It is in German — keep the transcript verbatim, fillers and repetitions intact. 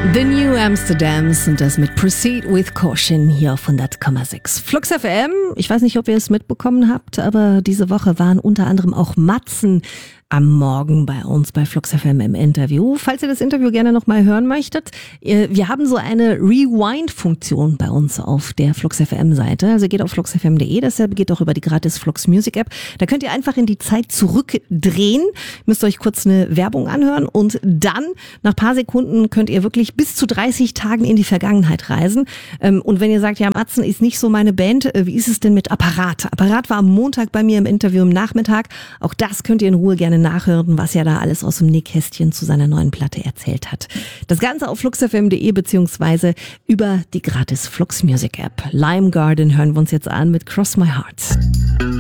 The New Amsterdams und das mit Proceed with Caution hier auf hundert Komma sechs. Flux F M, ich weiß nicht, ob ihr es mitbekommen habt, aber diese Woche waren unter anderem auch Matzen am Morgen bei uns bei Flux F M im Interview. Falls ihr das Interview gerne nochmal hören möchtet, wir haben so eine Rewind-Funktion bei uns auf der Flux F M-Seite. Also geht auf flux f m punkt de, deshalb geht auch über die gratis Flux Music App. Da könnt ihr einfach in die Zeit zurückdrehen, müsst euch kurz eine Werbung anhören und dann, nach ein paar Sekunden, könnt ihr wirklich bis zu dreißig Tagen in die Vergangenheit reisen. Und wenn ihr sagt, ja, Matzen ist nicht so meine Band, wie ist es denn mit Apparat? Apparat war am Montag bei mir im Interview am Nachmittag. Auch das könnt ihr in Ruhe gerne nachhören, was er da alles aus dem Nähkästchen zu seiner neuen Platte erzählt hat. Das Ganze auf flux f m punkt de beziehungsweise über die gratis Flux Music App. Lime Garden hören wir uns jetzt an mit Cross My Heart.